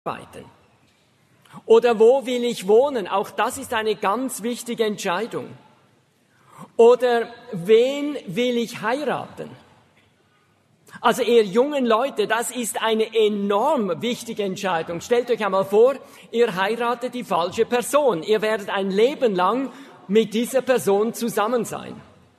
arbeiten? Oder wo will ich wohnen? Auch das ist eine ganz wichtige Entscheidung. Oder wen will ich heiraten? Also ihr jungen Leute, das ist eine enorm wichtige Entscheidung. Stellt euch einmal vor, ihr heiratet die falsche Person. Ihr werdet ein Leben lang mit dieser Person zusammen sein.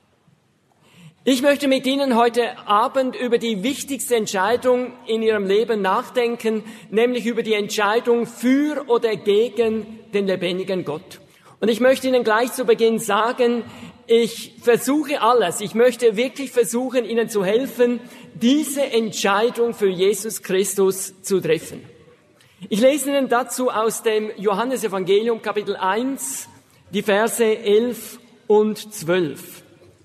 Ich möchte mit Ihnen heute Abend über die wichtigste Entscheidung in Ihrem Leben nachdenken, nämlich über die Entscheidung für oder gegen den lebendigen Gott. Und ich möchte Ihnen gleich zu Beginn sagen, ich versuche alles, ich möchte wirklich versuchen, Ihnen zu helfen, diese Entscheidung für Jesus Christus zu treffen. Ich lese Ihnen dazu aus dem Johannesevangelium Kapitel 1, die Verse 11 und 12.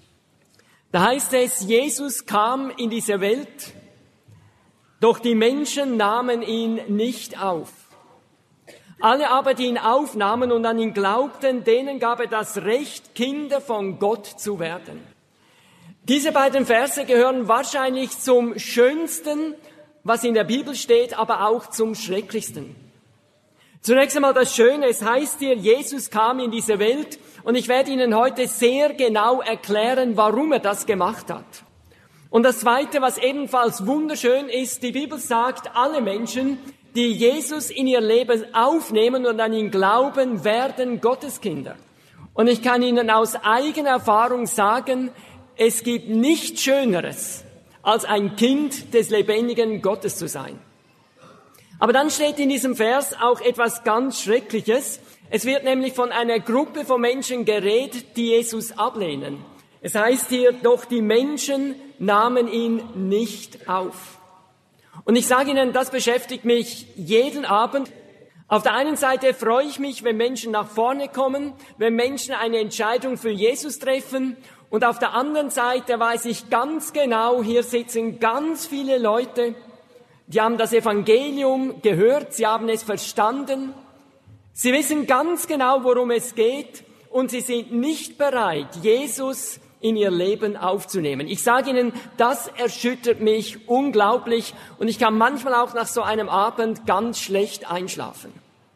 Da heißt es, Jesus kam in diese Welt, doch die Menschen nahmen ihn nicht auf. Alle aber, die ihn aufnahmen und an ihn glaubten, denen gab er das Recht, Kinder von Gott zu werden. Diese beiden Verse gehören wahrscheinlich zum Schönsten, was in der Bibel steht, aber auch zum Schrecklichsten. Zunächst einmal das Schöne, es heißt hier, Jesus kam in diese Welt und ich werde Ihnen heute sehr genau erklären, warum er das gemacht hat. Und das Zweite, was ebenfalls wunderschön ist, die Bibel sagt, alle Menschen, die Jesus in ihr Leben aufnehmen und an ihn glauben, werden Gotteskinder. Und ich kann Ihnen aus eigener Erfahrung sagen, es gibt nichts Schöneres, als ein Kind des lebendigen Gottes zu sein. Aber dann steht in diesem Vers auch etwas ganz Schreckliches. Es wird nämlich von einer Gruppe von Menschen geredet, die Jesus ablehnen. Es heißt hier, doch die Menschen nahmen ihn nicht auf. Und ich sage Ihnen, das beschäftigt mich jeden Abend. Auf der einen Seite freue ich mich, wenn Menschen nach vorne kommen, wenn Menschen eine Entscheidung für Jesus treffen. Und auf der anderen Seite weiß ich ganz genau, hier sitzen ganz viele Leute, die haben das Evangelium gehört, sie haben es verstanden, sie wissen ganz genau, worum es geht und sie sind nicht bereit, Jesus in ihr Leben aufzunehmen. Ich sage Ihnen, das erschüttert mich unglaublich und ich kann manchmal auch nach so einem Abend ganz schlecht einschlafen.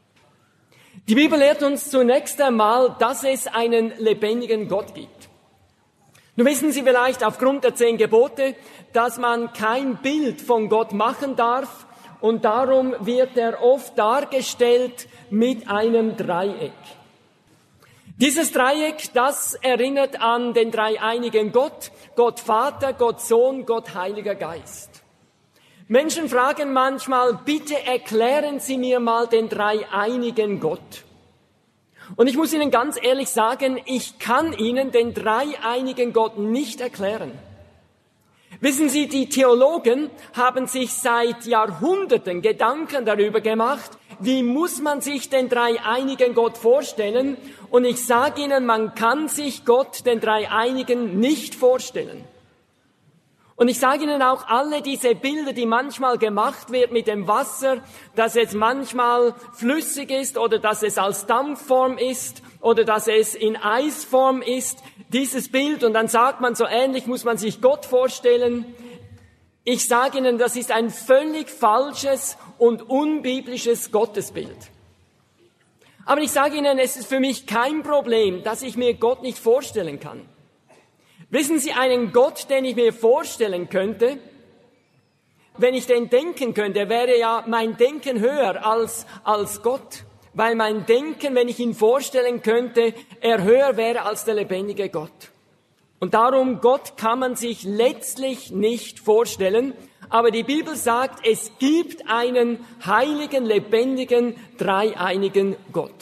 Die Bibel lehrt uns zunächst einmal, dass es einen lebendigen Gott gibt. Nun wissen Sie vielleicht aufgrund der 10 Gebote, dass man kein Bild von Gott machen darf und darum wird er oft dargestellt mit einem Dreieck. Dieses Dreieck, das erinnert an den dreieinigen Gott, Gott Vater, Gott Sohn, Gott Heiliger Geist. Menschen fragen manchmal, bitte erklären Sie mir mal den dreieinigen Gott. Und ich muss Ihnen ganz ehrlich sagen, ich kann Ihnen den dreieinigen Gott nicht erklären. Wissen Sie, die Theologen haben sich seit Jahrhunderten Gedanken darüber gemacht, wie muss man sich den dreieinigen Gott vorstellen? Und ich sage Ihnen, man kann sich Gott, den Dreieinigen, nicht vorstellen. Und ich sage Ihnen auch, alle diese Bilder, die manchmal gemacht wird mit dem Wasser, dass es manchmal flüssig ist oder dass es als Dampfform ist oder dass es in Eisform ist, dieses Bild und dann sagt man, so ähnlich muss man sich Gott vorstellen. Ich sage Ihnen, das ist ein völlig falsches und unbiblisches Gottesbild. Aber ich sage Ihnen, es ist für mich kein Problem, dass ich mir Gott nicht vorstellen kann. Wissen Sie, einen Gott, den ich mir vorstellen könnte, wenn ich den denken könnte, wäre ja mein Denken höher als Gott. Weil mein Denken, wenn ich ihn vorstellen könnte, er höher wäre als der lebendige Gott. Und darum, Gott kann man sich letztlich nicht vorstellen. Aber die Bibel sagt, es gibt einen heiligen, lebendigen, dreieinigen Gott.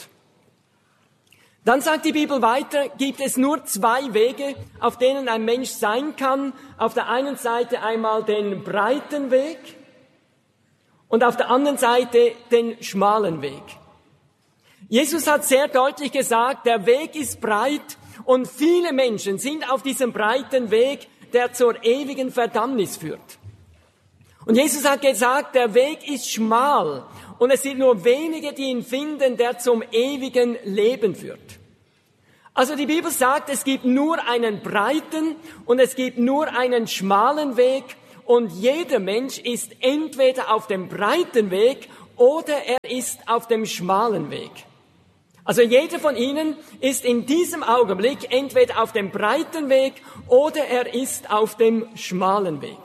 Dann sagt die Bibel weiter, gibt es nur 2 Wege, auf denen ein Mensch sein kann. Auf der einen Seite einmal den breiten Weg und auf der anderen Seite den schmalen Weg. Jesus hat sehr deutlich gesagt, der Weg ist breit und viele Menschen sind auf diesem breiten Weg, der zur ewigen Verdammnis führt. Und Jesus hat gesagt, der Weg ist schmal und es sind nur wenige, die ihn finden, der zum ewigen Leben führt. Also die Bibel sagt, es gibt nur einen breiten und es gibt nur einen schmalen Weg und jeder Mensch ist entweder auf dem breiten Weg oder er ist auf dem schmalen Weg. Also jeder von Ihnen ist in diesem Augenblick entweder auf dem breiten Weg oder er ist auf dem schmalen Weg.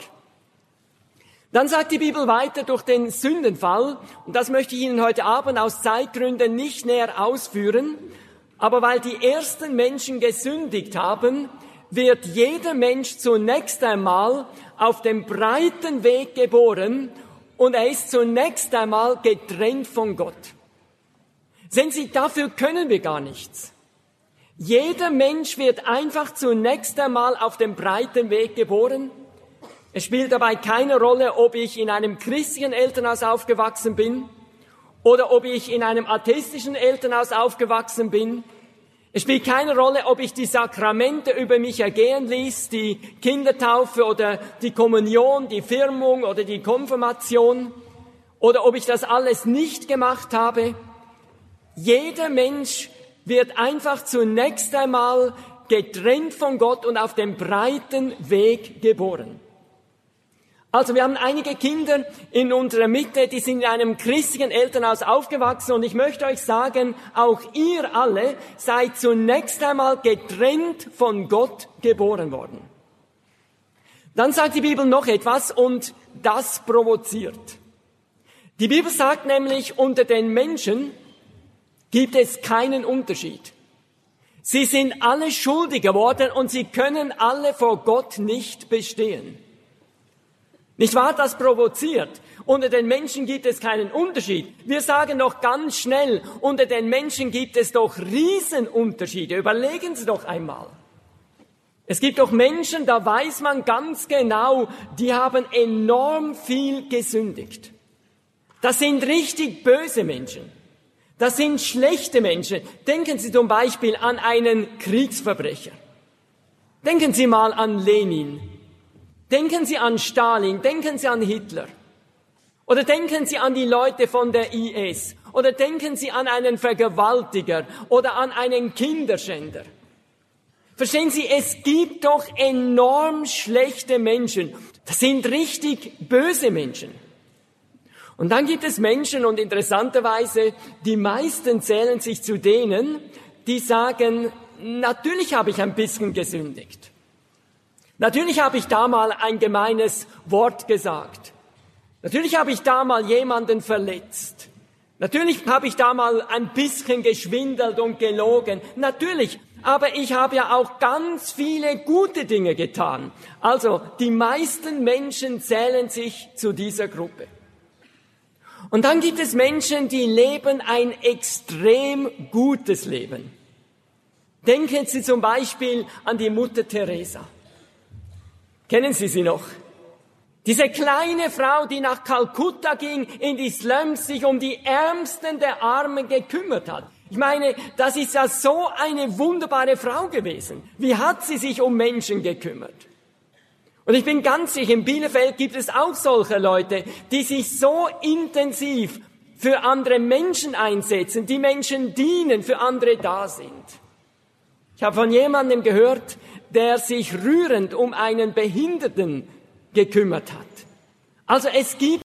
Dann sagt die Bibel weiter durch den Sündenfall, und das möchte ich Ihnen heute Abend aus Zeitgründen nicht näher ausführen, aber weil die ersten Menschen gesündigt haben, wird jeder Mensch zunächst einmal auf dem breiten Weg geboren und er ist zunächst einmal getrennt von Gott. Sehen Sie, dafür können wir gar nichts. Jeder Mensch wird einfach zunächst einmal auf dem breiten Weg geboren. Es spielt dabei keine Rolle, ob ich in einem christlichen Elternhaus aufgewachsen bin oder ob ich in einem atheistischen Elternhaus aufgewachsen bin. Es spielt keine Rolle, ob ich die Sakramente über mich ergehen ließ, die Kindertaufe oder die Kommunion, die Firmung oder die Konfirmation, oder ob ich das alles nicht gemacht habe. Jeder Mensch wird einfach zunächst einmal getrennt von Gott und auf dem breiten Weg geboren. Also wir haben einige Kinder in unserer Mitte, die sind in einem christlichen Elternhaus aufgewachsen und ich möchte euch sagen, auch ihr alle seid zunächst einmal getrennt von Gott geboren worden. Dann sagt die Bibel noch etwas und das provoziert. Die Bibel sagt nämlich, unter den Menschen gibt es keinen Unterschied. Sie sind alle schuldig geworden und sie können alle vor Gott nicht bestehen. Nicht wahr? Das provoziert. Unter den Menschen gibt es keinen Unterschied. Wir sagen doch ganz schnell, unter den Menschen gibt es doch Riesenunterschiede. Überlegen Sie doch einmal. Es gibt doch Menschen, da weiß man ganz genau, die haben enorm viel gesündigt. Das sind richtig böse Menschen. Das sind schlechte Menschen. Denken Sie zum Beispiel an einen Kriegsverbrecher. Denken Sie mal an Lenin. Denken Sie an Stalin, denken Sie an Hitler. Oder denken Sie an die Leute von der IS. Oder denken Sie an einen Vergewaltiger oder an einen Kinderschänder. Verstehen Sie, es gibt doch enorm schlechte Menschen. Das sind richtig böse Menschen. Und dann gibt es Menschen, und interessanterweise, die meisten zählen sich zu denen, die sagen, natürlich habe ich ein bisschen gesündigt. Natürlich habe ich da mal ein gemeines Wort gesagt. Natürlich habe ich da mal jemanden verletzt. Natürlich habe ich da mal ein bisschen geschwindelt und gelogen. Natürlich. Aber ich habe ja auch ganz viele gute Dinge getan. Also, die meisten Menschen zählen sich zu dieser Gruppe. Und dann gibt es Menschen, die leben ein extrem gutes Leben. Denken Sie zum Beispiel an die Mutter Teresa. Kennen Sie sie noch? Diese kleine Frau, die nach Kalkutta ging, in die Slums, sich um die Ärmsten der Armen gekümmert hat. Ich meine, das ist ja so eine wunderbare Frau gewesen. Wie hat sie sich um Menschen gekümmert? Und ich bin ganz sicher, in Bielefeld gibt es auch solche Leute, die sich so intensiv für andere Menschen einsetzen, die Menschen dienen, für andere da sind. Ich habe von jemandem gehört, der sich rührend um einen Behinderten gekümmert hat. Also es gibt